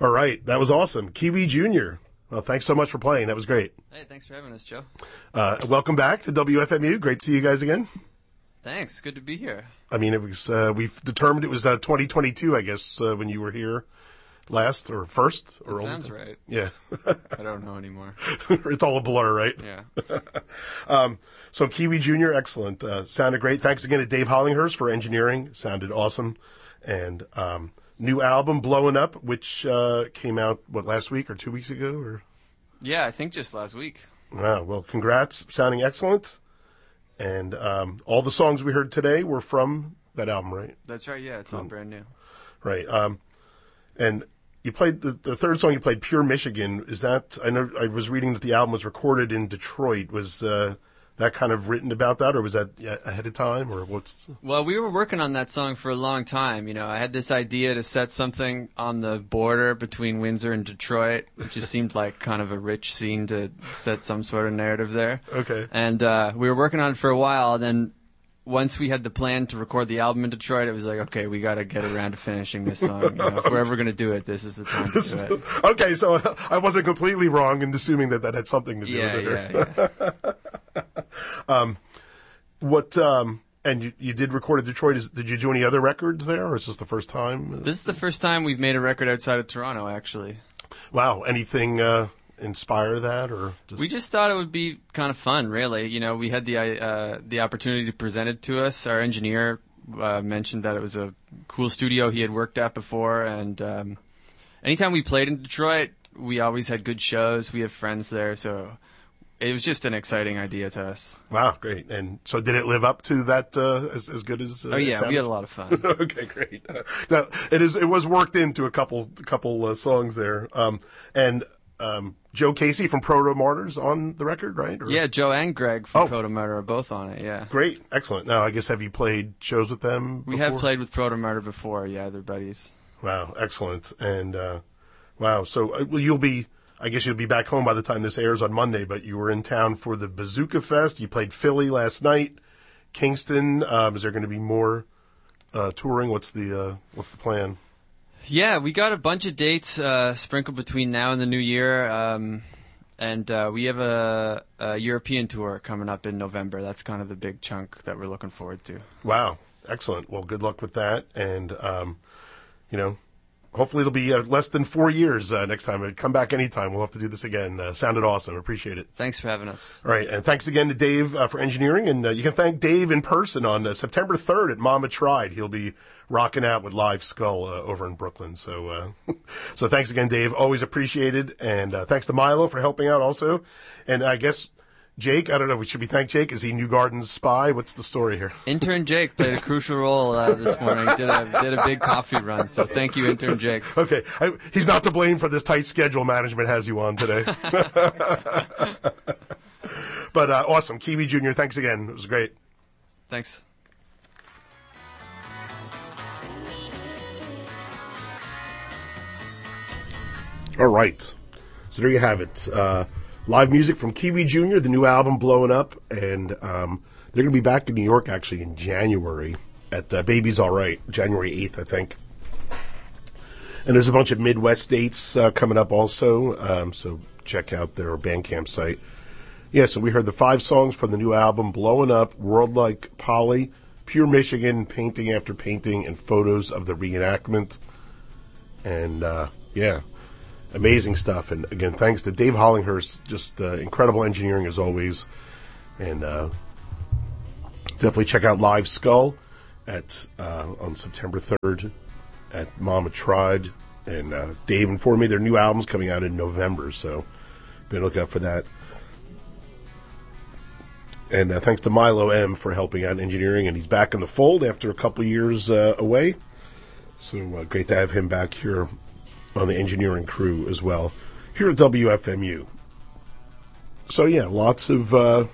All right. That was awesome. Kiwi Jr. Well, thanks so much for playing. That was great. Hey, thanks for having us, Joe. Welcome back to WFMU. Great to see you guys again. Thanks. Good to be here. I mean, it was, we've determined it was 2022, I guess, when you were here last or first. Or that sounds right. Yeah. I don't know anymore. It's all a blur, right? Yeah. So Kiwi Jr., excellent. Sounded great. Thanks again to Dave Hollinghurst for engineering. Sounded awesome. And new album, Blowing Up, which came out, last week or 2 weeks ago? Or Yeah, I think just last week. Wow. Well, congrats. Sounding excellent. And all the songs we heard today were from that album, right? That's right, yeah. It's all brand new. Right. And you played, the third song you played, Pure Michigan. Is that, I know I was reading that the album was recorded in Detroit. Was that kind of written about that, or was that ahead of time, or what's? Well, we were working on that song for a long time. You know, I had this idea to set something on the border between Windsor and Detroit. It just seemed like kind of a rich scene to set some sort of narrative there. Okay. And we were working on it for a while, and then once we had the plan to record the album in Detroit, it was like, okay, we got to get around to finishing this song. You know, if we're ever going to do it, this is the time to do it. Okay, so I wasn't completely wrong in assuming that had something to do with it. Yeah. And you did record in Detroit. Did you do any other records there, or is this the first time? This is the first time we've made a record outside of Toronto, actually. Wow. Anything inspire that, or we just thought it would be kind of fun, really. You know, we had the opportunity to present it to us. Our engineer mentioned that it was a cool studio he had worked at before, and anytime we played in Detroit, we always had good shows. We have friends there, so it was just an exciting idea to us. Wow, great. And so did it live up to that as good as Oh, yeah, we had a lot of fun. Okay, great. Now, it was worked into a couple songs there. And Joe Casey from Proto Martyrs on the record, right? Or? Yeah, Joe and Greg from Proto Martyr are both on it, yeah. Great, excellent. Now, I guess, have you played shows with them before? We have played with Proto Martyr before, yeah, they're buddies. Wow, excellent. And, wow, so you'll be back home by the time this airs on Monday, but you were in town for the Bazooka Fest. You played Philly last night, Kingston. Is there going to be more touring? What's the plan? Yeah, we got a bunch of dates sprinkled between now and the new year, and we have a European tour coming up in November. That's kind of the big chunk that we're looking forward to. Wow, excellent. Well, good luck with that, and hopefully it'll be less than 4 years next time. Come back anytime. We'll have to do this again. Sounded awesome. Appreciate it. Thanks for having us. All right, and thanks again to Dave for engineering. And you can thank Dave in person on September 3rd at Mama Tried. He'll be rocking out with Live Skull over in Brooklyn. So so thanks again, Dave. Always appreciated. And thanks to Milo for helping out also. And I guess Jake, I don't know, should we thank Jake? Is he Newgarden's spy? What's the story here? Intern Jake played a crucial role this morning. Did a big coffee run. So thank you, Intern Jake. Okay. He's not to blame for this tight schedule management has you on today. But awesome. Kiwi Jr., thanks again. It was great. Thanks. All right. So there you have it. Live music from Kiwi Jr., the new album Blowing Up, and they're going to be back in New York actually in January at Baby's All Right, January 8th, I think. And there's a bunch of Midwest dates coming up also, so check out their Bandcamp site. Yeah, so we heard the 5 songs from the new album Blowing Up, World Like Polly, Pure Michigan, Painting After Painting, and photos of the reenactment. And yeah. Amazing stuff. And again, thanks to Dave Hollinghurst, just incredible engineering as always. And definitely check out Live Skull at on September 3rd at Mama Tried. And Dave informed me their new album's coming out in November, so be on the lookout for that. And thanks to Milo M for helping out in engineering, and he's back in the fold after a couple years away. So great to have him back here on the engineering crew as well here at WFMU. So yeah, lots of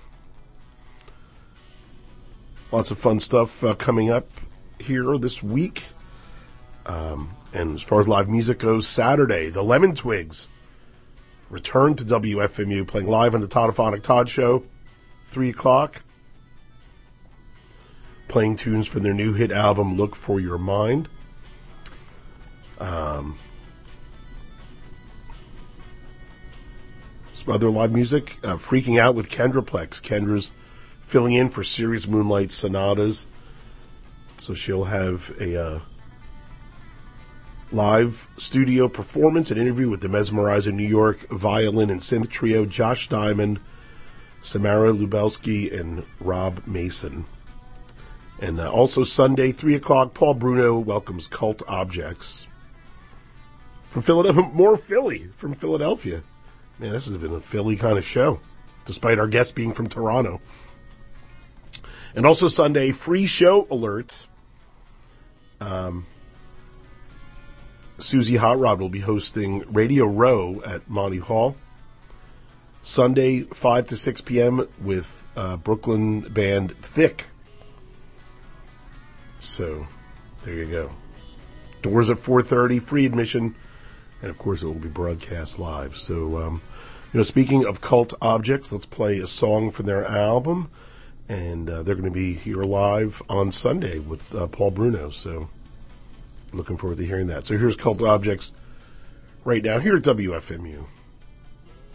fun stuff coming up here this week. And as far as live music goes, Saturday, the Lemon Twigs return to WFMU, playing live on the Toddophonic Todd Show, 3 o'clock. Playing tunes from their new hit album, Look for Your Mind. some other live music. Freaking Out with Kendraplex. Kendra's filling in for Sirius Moonlight Sonatas. So she'll have a live studio performance, an interview with the Mesmerizer New York violin and synth trio, Josh Diamond, Samara Lubelski, and Rob Mason. And also Sunday, 3 o'clock, Paul Bruno welcomes Cult Objects. From Philadelphia, more Philly from Philadelphia. Man, this has been a Philly kind of show, despite our guest being from Toronto. And also Sunday, free show alerts. Susie Hot Rod will be hosting Radio Row at Monty Hall. Sunday, 5 to 6 p.m. with Brooklyn band Thick. So, there you go. Doors at 4:30, free admission, and of course it will be broadcast live. So, speaking of Cult Objects, let's play a song from their album, and they're going to be here live on Sunday with Paul Bruno. So, looking forward to hearing that. So here's Cult Objects right now here at WFMU.